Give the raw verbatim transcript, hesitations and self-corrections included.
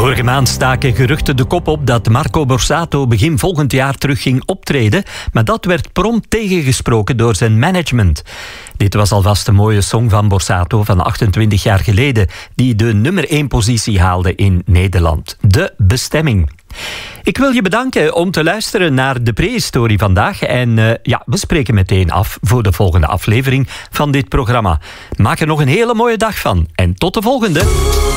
Vorige maand staken geruchten de kop op dat Marco Borsato begin volgend jaar terug ging optreden, maar dat werd prompt tegengesproken door zijn management. Dit was alvast een mooie song van Borsato van achtentwintig jaar geleden, die de nummer één positie haalde in Nederland. De Bestemming. Ik wil je bedanken om te luisteren naar de prehistorie vandaag. En uh, ja, we spreken meteen af voor de volgende aflevering van dit programma. Maak er nog een hele mooie dag van. En tot de volgende.